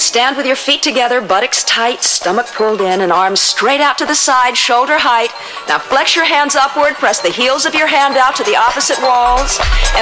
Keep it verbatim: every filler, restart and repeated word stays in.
stand with your feet together, buttocks tight, stomach pulled in, and arms straight out to the side, shoulder height. Now flex your hands upward, press the heels of your hand out to the opposite walls, and